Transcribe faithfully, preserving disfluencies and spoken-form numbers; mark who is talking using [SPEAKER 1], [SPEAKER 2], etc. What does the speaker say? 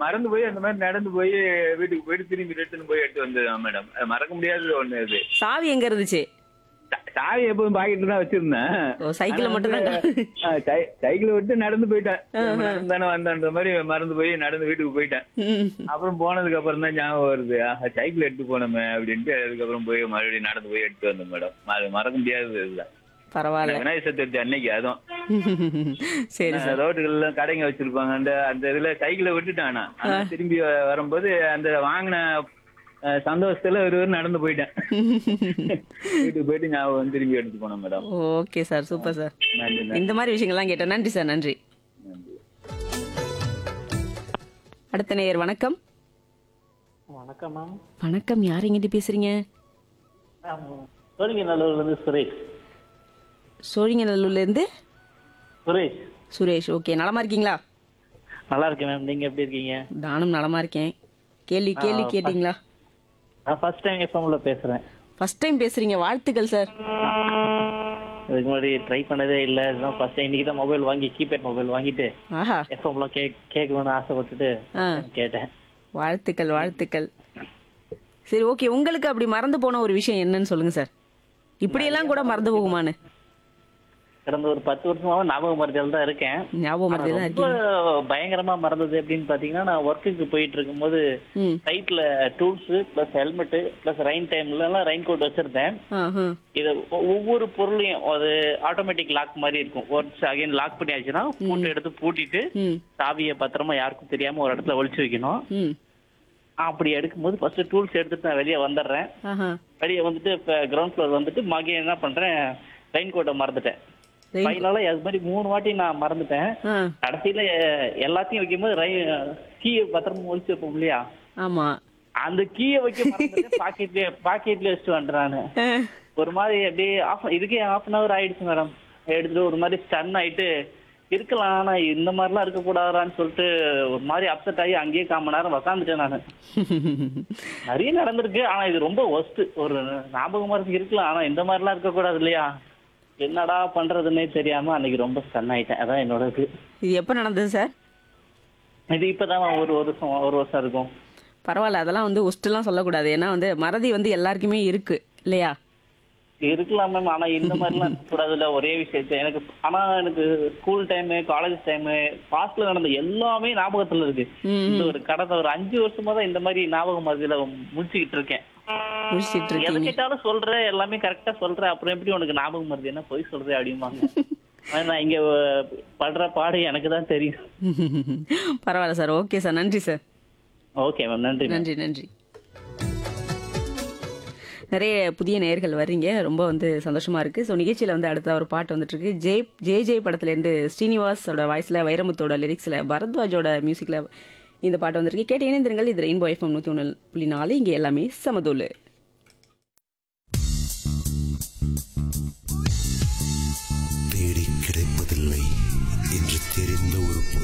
[SPEAKER 1] மறந்து போய் அந்த மாதிரி நடந்து போய் வீட்டுக்கு போயிட்டு திரும்பி ரிட்டர்ன் போய் எடுத்து வந்தேன் மேடம். அது மறக்க முடியாதது ஒண்ணு இது.
[SPEAKER 2] சாவி எங்க இருந்துச்சு?
[SPEAKER 1] சா- சாவி எப்பவும் பாக்கெட்டு தான் வச்சிருந்தேன்.
[SPEAKER 2] ஓ, சைக்கிளை மட்டும் தான்.
[SPEAKER 1] சைக்கிள் விட்டு நடந்து போயிட்டேன். நடந்தானே வந்தான்ற மாதிரி மறந்து போய் நடந்து வீட்டுக்கு போயிட்டேன். அப்புறம் போனதுக்கு அப்புறம் தான் ஞாபகம் வருது, ஆஹா சைக்கிள் எடுத்து போனோமே அப்படின்ட்டு. அதுக்கப்புறம் போய் மறுபடியும் நடந்து போய் எடுத்து வந்தேன் மேடம். அது மறக்க முடியாதது இதுதான்.
[SPEAKER 2] பரவாயில்ல.
[SPEAKER 1] விநாயகர் சதுர்த்தி அன்னைக்கு அதுவும்
[SPEAKER 2] சரி சார்.
[SPEAKER 1] ரோட்டுகள்ல கடைங்க வச்சிருப்பாங்க. அந்த அந்த இதுல சைக்கிளை விட்டுட்டானா ஆனா திரும்பி வ- வரும்போது அந்த வாங்கின அஹ், சந்தோஷத்துல ஒரு ஒரு நடந்து போயிட்டேன். வீட்டுக்கு போயிட்டு ஞாபகம் வந்து திரும்பி எடுத்து போனேன் madam.
[SPEAKER 2] Okay sir, super sir.
[SPEAKER 1] நன்றி நன்றி
[SPEAKER 2] இந்த மாதிரி விஷயங்கள்லாம் கேட்டேன். நன்றி சார், நன்றி.
[SPEAKER 1] நன்றி.
[SPEAKER 2] அடுத்த நேயர் வணக்கம்.
[SPEAKER 3] வணக்கம் மேம்.
[SPEAKER 2] வணக்கம், யார் எங்கிட்ட பேசுறீங்க?
[SPEAKER 3] சோழிங்கநல்லூர்ல இருந்து சுரேஷ்.
[SPEAKER 2] சோழிங்கநல்லூர்ல இருந்து
[SPEAKER 3] சுரேஷ்.
[SPEAKER 2] சுரேஷ். ஓகே, நலமா இருக்கீங்களா?
[SPEAKER 3] நல்லா இருக்கேன் மேம். நீங்க எப்படி இருக்கீங்க?
[SPEAKER 2] நானும் நலமா இருக்கேன். கேள்வி கேள்வி
[SPEAKER 3] ஆ,
[SPEAKER 2] கேட்டீங்களா?
[SPEAKER 3] நான் ஃபர்ஸ்ட் டைம் எஃப்எம்ல பேசுறேன்.
[SPEAKER 2] ஃபர்ஸ்ட் டைம் பேசுறீங்க, வாழ்த்துக்கள் சார்.
[SPEAKER 3] இதுக்கு முன்னாடி ட்ரை பண்ணதே இல்லை. இதுதான் ஃபர்ஸ்ட் டைம். இன்னைக்கு தான் மொபைல் வாங்கி கீபேட் மொபைல் வாங்கிட்டு
[SPEAKER 2] ஆஹா,
[SPEAKER 3] எஃப்எம்ல கே கேட்கணும்னு ஆசைப்பட்டுட்டு
[SPEAKER 2] ஆ,
[SPEAKER 3] கேட்டேன்.
[SPEAKER 2] வாழ்த்துக்கள் வாழ்த்துக்கள். சரி, ஓகே, உங்களுக்கு அப்படி மறந்து போன ஒரு விஷயம் என்னன்னு சொல்லுங்க சார். இப்படியெல்லாம் கூட மறந்து போகுமான்னு?
[SPEAKER 3] கடந்த ஒரு பத்து வருஷமாவே ஞாபக மறதியால தான் இருக்கேன்.
[SPEAKER 2] ஞாபகம் மறதி தான்
[SPEAKER 3] ரொம்ப
[SPEAKER 2] இருக்கீங்க.
[SPEAKER 3] பயங்கரமா மறந்தது எப்படின்னு பாத்தீங்கன்னா, நான் ஒர்க்குக்கு போயிட்டு இருக்கும்போது
[SPEAKER 2] ம்.
[SPEAKER 3] சைட்ல tools plus helmet plus rain டைம்ல எல்லாம் ரெயின் கோட் வச்சிருந்தேன்.
[SPEAKER 2] ஆஹா.
[SPEAKER 3] இது ஒ- ஒவ்வொரு பொருளையும் அது ஆட்டோமேட்டிக் லாக் மாதிரி இருக்கும். ஒன்ஸ் அகைன் லாக் பண்ணியாச்சுன்னா பூட்டை எடுத்து பூட்டிட்டு
[SPEAKER 2] ம்.
[SPEAKER 3] சாவியை பத்திரமா யாருக்கும் தெரியாம ஒரு இடத்துல ஒளிச்சு வைக்கணும்.
[SPEAKER 2] ம்.
[SPEAKER 3] அப்படி எடுக்கும்போது ஃபர்ஸ்ட் டூல்ஸ் எடுத்துட்டு நான் வெளியே வந்துடுறேன்.
[SPEAKER 2] ஆஹா.
[SPEAKER 3] வெளியே வந்துட்டு இப்போ கிரவுண்ட் ஃப்ளோர் வந்துட்டு மகே என்ன பண்றேன், ரெயின் கோட்டை மறந்துட்டேன்.
[SPEAKER 2] Rain-
[SPEAKER 3] ஃபைனலா அது மாதிரி மூணு வாட்டி நான் மறந்துட்டேன்.
[SPEAKER 2] ஆ,
[SPEAKER 3] கடைசியில எ- எல்லாத்தையும் வைக்கும்போது ரை கீயை பத்திரமா ஒளிச்சு வைப்போம் இல்லையா,
[SPEAKER 2] ஆமா.
[SPEAKER 3] அந்த கீயை வைக்க மறந்துட்டு பாக்கெட்லயே பாக்கெட்லயே வச்சுட்டு வந்துட்டேன் நானு.
[SPEAKER 2] ஆ,
[SPEAKER 3] ஒரு மாதிரி அப்படியே ஆஃப் இதுக்கே ஹாஃப் அன் ஹவர் ஆயிடுச்சு மேடம். எடுத்துட்டு ஒரு மாதிரி ஸ்டன் ஆயிட்டு இருக்கலாம், ஆனா இந்த மாதிரிலாம் இருக்கக்கூடாதான்னு சொல்லிட்டு ஒரு மாதிரி அப்செட் ஆகி அங்கேயே கால் மணி நேரம் உக்காந்துட்டேன் நான். நிறைய நடந்திருக்கு, ஆனா இது ரொம்ப ஒஸ்ட். ஒரு ஞாபகமா இருக்கு இருக்கலாம், ஆனா இந்த மாதிரிலாம் இருக்கக்கூடாது இல்லையா. என்னடா பண்றதுன்னே தெரியாம அன்னைக்கு ரொம்ப ஸ்டன் ஆயிட்டேன். அதான் என்னோட இது.
[SPEAKER 2] இது எப்ப நடந்தது சார்?
[SPEAKER 3] இது இப்பதான் ஒரு வருஷம் ஒரு வருஷம் இருக்கும்.
[SPEAKER 2] பரவாயில்ல, அதெல்லாம் வந்து ஒஸ்ட்லாம் சொல்லக்கூடாது. ஏன்னா வந்து மறதி வந்து எல்லாருக்குமே இருக்கு இல்லையா?
[SPEAKER 3] இருக்கலாம் மேம், ஆனா இந்த மாதிரிலாம் இருக்கக்கூடாதுல்ல ஒரே விஷயத்த. எனக்கு ஆனா எனக்கு ஸ்கூல் டைம் காலேஜ் டைம் பாஸ்ட்ல நடந்த எல்லாமே ஞாபகத்துல இருக்கு.
[SPEAKER 2] ம்,
[SPEAKER 3] இந்த ஒரு கடந்த ஒரு அஞ்சு வருஷமா தான் இந்த மாதிரி ஞாபகம் மருதியில முடிச்சுக்கிட்டு இருக்கேன்.
[SPEAKER 2] முடிச்சிட்டு
[SPEAKER 3] எதை
[SPEAKER 2] இருக்கீங்க.
[SPEAKER 3] கேட்டாலும் சொல்றேன், எல்லாமே கரெக்டா சொல்றேன், அப்புறம் எப்படி உனக்கு ஞாபகம் மருதி என்ன போய் சொல்றேன் அப்படிம்பாங்க. ஆனா நான் இங்க அஹ், படுற பாடு எனக்கு தான் தெரியும்.
[SPEAKER 2] பரவாயில்ல சார், ஓகே சார், நன்றி சார்.
[SPEAKER 3] ஓகே மேம், நன்றி மேம்.
[SPEAKER 2] நன்றி நன்றி. நிறைய புதிய நேயர்கள் வர்றீங்க, ரொம்ப வந்து சந்தோஷமா இருக்கு. ஸோ நிகழ்ச்சியில் வந்து அடுத்த ஒரு பாட்டு வந்துட்டு இருக்கு. ஜெய் ஜே ஜே படத்துலேருந்து ஸ்ரீனிவாஸோட வாய்ஸில், வைரமுத்தோட லிரிக்ஸில், பரத்வாஜோட மியூசிக்கில் இந்த பாட்டு வந்திருக்கு. கேட்டு இணைந்திருங்கள். இது ரெயின்போ எஃப்எம் நூற்றி ஒன்று புள்ளி நாலு. இங்கே எல்லாமே சமதூள்.
[SPEAKER 4] தேடி கிடைப்பதில்லை என்று தெரிந்த ஒரு பொருள்